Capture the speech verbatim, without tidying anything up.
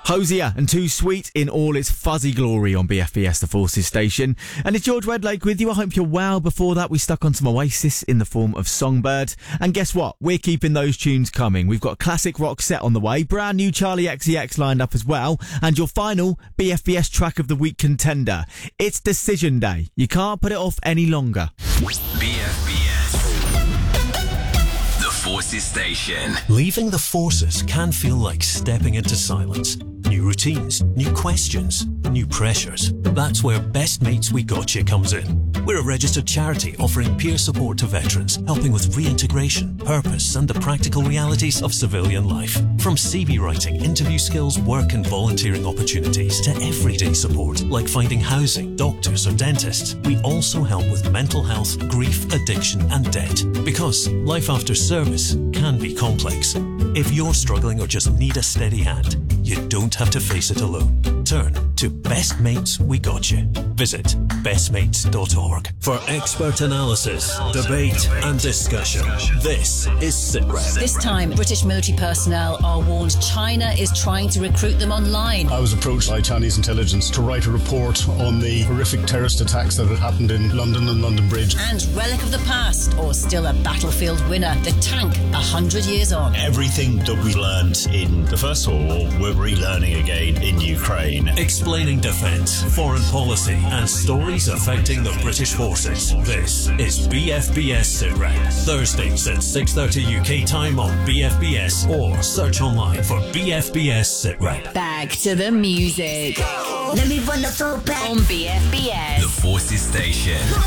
Hosier and Too Sweet in all its fuzzy glory on B F B S The Forces station. And it's George Redlake with you. I hope you're well. Before that, we stuck on some Oasis in the form of Songbird. And guess what? We're keeping those tunes coming. We've got a classic rock set on the way, brand new Charlie X C X lined up as well, and your final B F B S track of the week contender. It's Decision Day. You can't put it off any longer. B F B S, The Forces station. Leaving the Forces can feel like stepping into silence. New routines, new questions, new pressures. That's where Best Mates We Gotcha comes in. We're a registered charity offering peer support to veterans, helping with reintegration, purpose and the practical realities of civilian life. From C V writing, interview skills, work and volunteering opportunities to everyday support like finding housing, doctors or dentists. We also help with mental health, grief, addiction and debt. Because life after service can be complex. If you're struggling or just need a steady hand, you don't have to face it alone. Turn to Best Mates We Gotcha. Visit best mates dot org. For expert analysis, debate and discussion, this is SitRep. This time, British military personnel are warned China is trying to recruit them online. I was approached by Chinese intelligence to write a report on the horrific terrorist attacks that had happened in London and London Bridge. And relic of the past, or still a battlefield winner, the tank a hundred years on. Everything that we learned in the First World War, we're relearning again in Ukraine. Explaining defence, foreign policy and stories affecting the British forces. This is B F B S SitRep. Thursdays at six thirty U K time on B F B S or search online for B F B S SitRep. Back to the music. Let me run the floor back on B F B S. The Forces station.